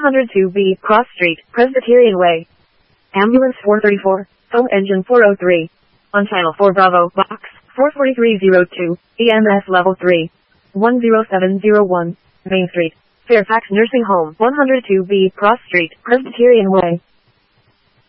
102B, Cross Street, Presbyterian Way. Ambulance 434, Home Engine 403. On Channel 4 Bravo, Box 44302, EMS Level 3. 10701, Main Street, Fairfax Nursing Home, 102B, Cross Street, Presbyterian Way.